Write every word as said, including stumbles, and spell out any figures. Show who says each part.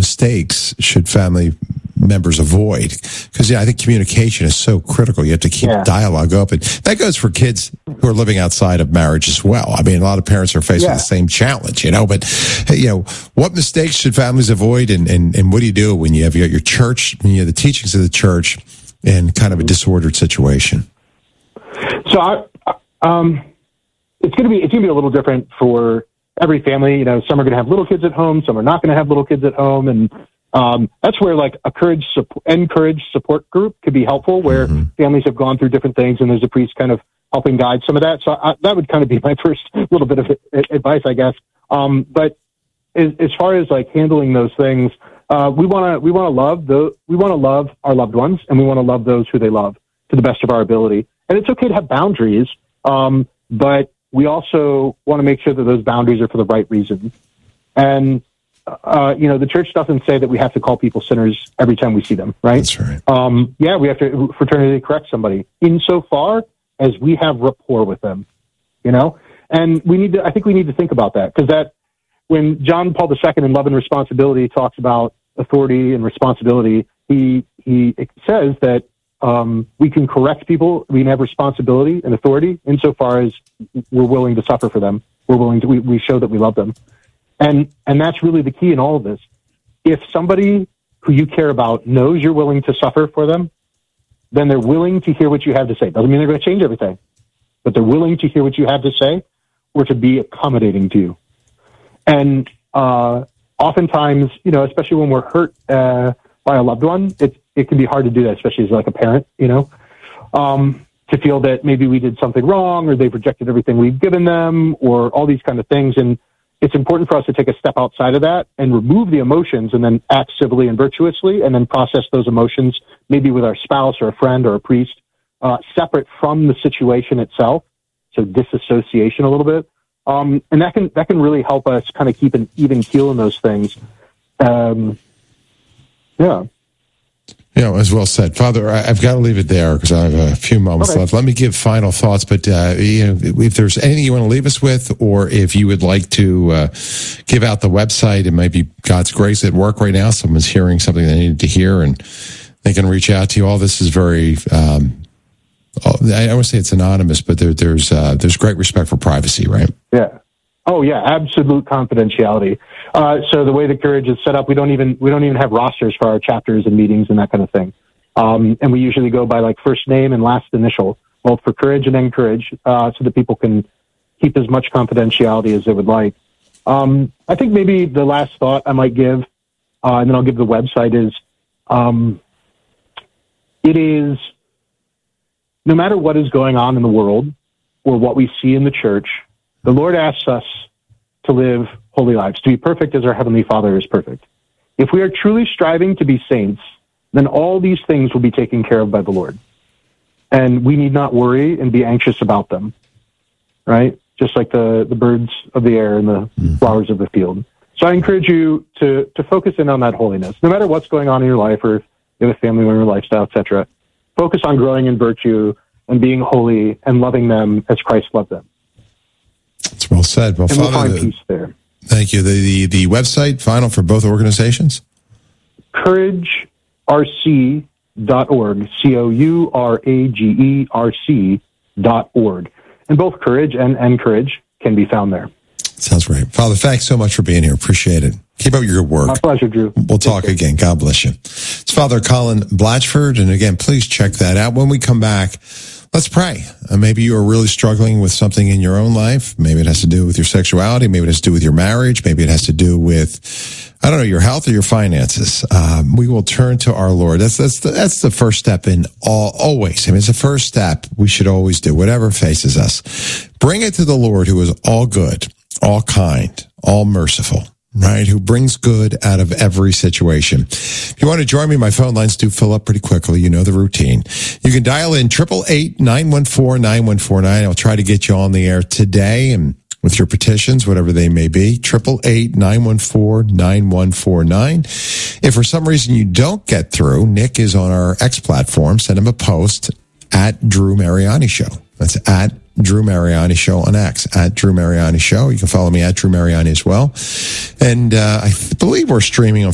Speaker 1: mistakes should family members avoid? Because yeah, I think communication is so critical. You have to keep yeah. dialogue open. That goes for kids who are living outside of marriage as well. I mean, a lot of parents are faced yeah. with the same challenge, you know. But you know, what mistakes should families avoid, and, and, and what do you do when you have your, your church, when you have the teachings of the church in kind of a disordered situation?
Speaker 2: So, I, um, it's going to be it's going to be a little different for every family. You know, some are going to have little kids at home, some are not going to have little kids at home, and Um, that's where like a courage, encourage support group could be helpful, where mm-hmm. families have gone through different things and there's a priest kind of helping guide some of that. So I, that would kind of be my first little bit of advice, I guess. Um, but as, as far as like handling those things, uh, we want to, we want to love the, we want to love our loved ones, and we want to love those who they love to the best of our ability. And it's okay to have boundaries. Um, but we also want to make sure that those boundaries are for the right reason. And, Uh, you know, the church doesn't say that we have to call people sinners every time we see them, right?
Speaker 1: That's right.
Speaker 2: Um, yeah, we have to fraternity correct somebody insofar as we have rapport with them, you know? And we need to, I think we need to think about that, because that, when John Paul the Second in Love and Responsibility talks about authority and responsibility, he, he says that um, we can correct people, we can have responsibility and authority insofar as we're willing to suffer for them. We're willing to, we, we show that we love them. And and that's really the key in all of this. If somebody who you care about knows you're willing to suffer for them, then they're willing to hear what you have to say. Doesn't mean they're going to change everything, but they're willing to hear what you have to say or to be accommodating to you. And uh, oftentimes, you know, especially when we're hurt uh, by a loved one, it it can be hard to do that, especially as like a parent, you know, um, to feel that maybe we did something wrong, or they've rejected everything we've given them, or all these kind of things. And it's important for us to take a step outside of that and remove the emotions, and then act civilly and virtuously, and then process those emotions maybe with our spouse or a friend or a priest, uh, separate from the situation itself. So disassociation a little bit. Um, and that can, that can really help us kind of keep an even keel in those things. Um, yeah.
Speaker 1: Yeah, as well said. Father, I've got to leave it there because I have a few moments okay. left. Let me give final thoughts, but uh, you know, if there's anything you want to leave us with, or if you would like to uh, give out the website, it might be God's Grace at work right now. Someone's hearing something they needed to hear, and they can reach out to you. All this is very, um, I don't want to say it's anonymous, but there, there's uh, there's great respect for privacy, right?
Speaker 2: Yeah. Oh yeah, absolute confidentiality. Uh, so the way the Courage is set up, we don't even we don't even have rosters for our chapters and meetings and that kind of thing. Um, and we usually go by like first name and last initial, both for Courage and Encourage, uh, so that people can keep as much confidentiality as they would like. Um, I think maybe the last thought I might give, uh, and then I'll give the website, is um, it is, no matter what is going on in the world or what we see in the church, the Lord asks us to live holy lives, to be perfect as our Heavenly Father is perfect. If we are truly striving to be saints, then all these things will be taken care of by the Lord. And we need not worry and be anxious about them, right? Just like the, the birds of the air and the mm. flowers of the field. So I encourage you to, to focus in on that holiness, no matter what's going on in your life, or if you have a family or lifestyle, et cetera. Focus on growing in virtue and being holy and loving them as Christ loved them.
Speaker 1: That's well said. Well,
Speaker 2: and
Speaker 1: Father,
Speaker 2: we'll find peace there.
Speaker 1: Thank you. The, the the website, final, for both organizations?
Speaker 2: courage r c dot org. C O U R A G E R C dot org. And both Courage and Encourage can be found there.
Speaker 1: Sounds great. Father, thanks so much for being here. Appreciate it. Keep up your good work.
Speaker 2: My pleasure, Drew.
Speaker 1: We'll talk again. God bless you. It's Father Colin Blatchford. And again, please check that out. When we come back, let's pray. Uh, maybe you are really struggling with something in your own life. Maybe it has to do with your sexuality. Maybe it has to do with your marriage. Maybe it has to do with, I don't know, your health or your finances. Um, we will turn to our Lord. That's that's the, that's the first step in all, always. I mean, it's the first step we should always do, whatever faces us. Bring it to the Lord, who is all good, all kind, all merciful, right? Who brings good out of every situation. If you want to join me, my phone lines do fill up pretty quickly. You know the routine. You can dial in triple eight, nine one four, nine one four nine. I'll try to get you on the air today, and with your petitions, whatever they may be, triple eight, nine one four, nine one four nine. If for some reason you don't get through, Nick is on our X platform. Send him a post at Drew Mariani Show. That's at Drew Mariani Show on X, at Drew Mariani Show. You can follow me at Drew Mariani as well. And uh, I believe we're streaming on